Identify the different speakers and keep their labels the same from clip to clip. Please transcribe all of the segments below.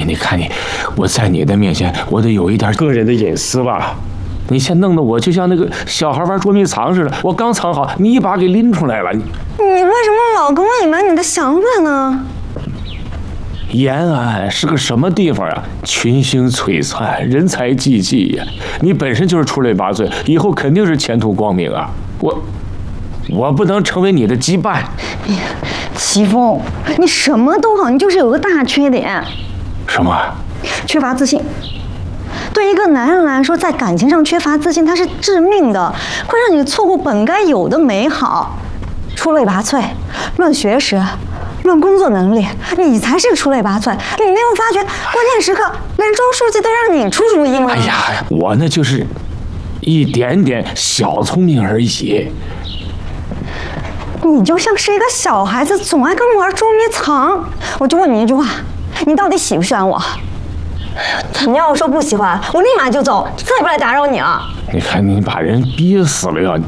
Speaker 1: 你看你，我在你的面前，我得有一点个人的隐私吧？你先弄得我就像那个小孩玩捉迷藏似的，我刚藏好，你一把给拎出来了。你
Speaker 2: 为什么老跟我隐瞒你的想法呢？
Speaker 1: 延安是个什么地方啊？群星璀璨，人才济济呀！你本身就是出类拔萃，以后肯定是前途光明啊！我不能成为你的羁绊。
Speaker 2: 齐峰，你什么都好，你就是有个大缺点。
Speaker 1: 什么？
Speaker 2: 缺乏自信。对一个男人来说，在感情上缺乏自信，它是致命的，会让你错过本该有的美好。出类拔萃，论学识，论工作能力，你才是个出类拔萃。你没有发觉，关键时刻连周书记都让你出主意吗？
Speaker 1: 哎呀，我那就是一点点小聪明而已。
Speaker 2: 你就像是一个小孩子，总爱跟我玩捉迷藏。我就问你一句话，你到底喜不喜欢我？你要说不喜欢，我立马就走，再也不来打扰你了。
Speaker 1: 你看你把人逼死了呀！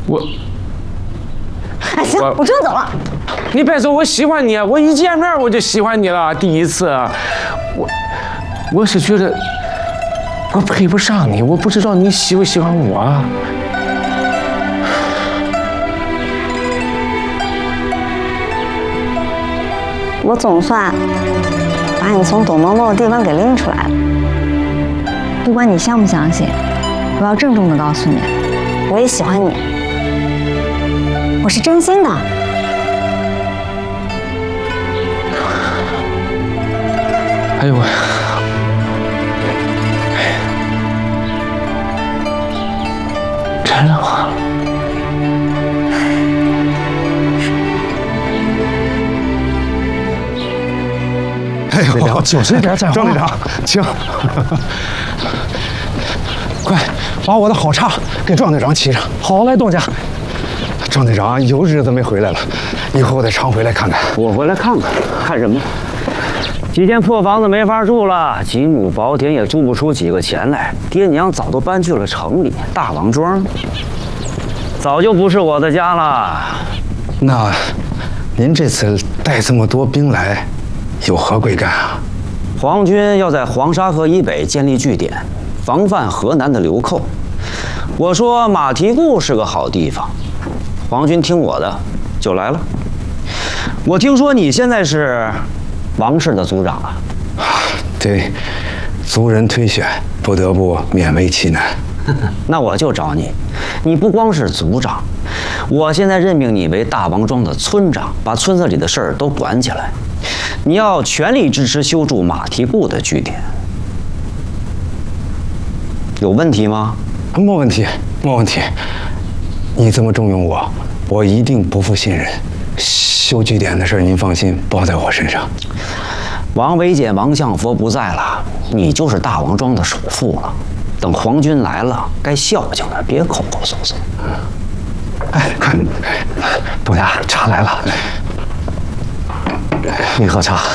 Speaker 2: 哎，行，我真的走了。
Speaker 1: 你别走，我喜欢你，我一见面我就喜欢你了。第一次，我是觉得我配不上你，我不知道你喜不喜欢我啊。
Speaker 2: 我总算把你从躲猫猫的地方给拎出来了。不管你相不相信，我要郑重的告诉你，我也喜欢你，我是真心的。
Speaker 1: 哎呦喂！真的吗？
Speaker 3: 哎呦，
Speaker 1: 就是点讲话。
Speaker 3: 张队长，请，快把我的好茶给庄队长沏上。
Speaker 4: 好嘞，东家。
Speaker 3: 张队长有日子没回来了，以后得常回来看看。
Speaker 4: 我回来看看，看什么？几间破房子没法住了，几亩薄田也租不出几个钱来。爹娘早都搬去了城里，大王庄早就不是我的家了。
Speaker 3: 那您这次带这么多兵来，有何贵干啊？
Speaker 4: 皇军要在黄沙河以北建立据点，防范河南的流寇。我说马蹄固是个好地方，皇军听我的就来了。我听说你现在是王氏的族长啊？
Speaker 3: 对，族人推选，不得不勉为其难。
Speaker 4: 那我就找你，你不光是族长，我现在任命你为大王庄的村长，把村子里的事儿都管起来。你要全力支持修筑马蹄固的据点，有问题吗？
Speaker 3: 没问题，没问题。你这么重用我，我一定不负信任。修据点的事您放心，包在我身上。
Speaker 4: 王维简、王相佛不在了，你就是大王庄的首富了。等皇军来了，该孝敬的，别抠抠搜搜。
Speaker 3: 哎，看，
Speaker 4: 董家，茶来了，你喝茶。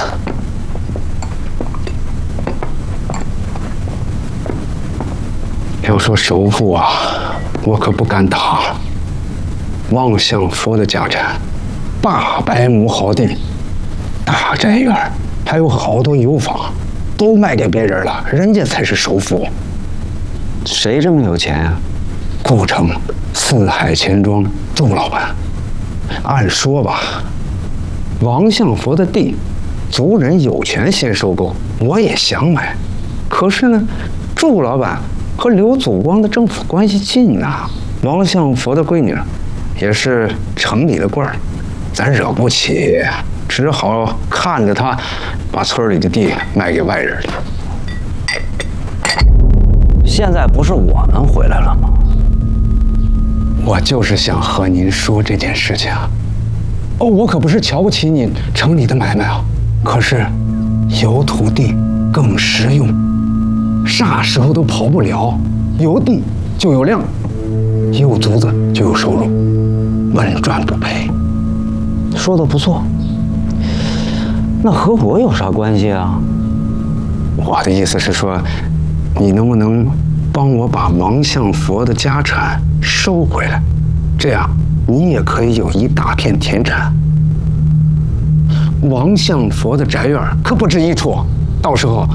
Speaker 3: 要说首富啊，我可不敢当。王相佛的家产，800亩好地，大宅院，还有好多油坊，都卖给别人了，人家才是首富。
Speaker 4: 谁这么有钱啊？
Speaker 3: 顾城四海钱庄杜老板。按说吧，王相佛的地，族人有权先收购，我也想买。可是呢，祝老板和刘祖光的政府关系近呐，王相佛的闺女也是城里的官儿，咱惹不起，只好看着他把村里的地卖给外人了。
Speaker 4: 现在不是我们回来了吗？
Speaker 3: 我就是想和您说这件事情。哦，我可不是瞧不起你城里的买卖啊，可是有土地更实用，啥时候都跑不了，有地就有量，有租子就有收入，稳赚不赔。
Speaker 4: 说的不错，那和我有啥关系啊？
Speaker 3: 我的意思是说，你能不能帮我把王相佛的家产收回来？这样你也可以有一大片田产。王相佛的宅院可不止一处，到时候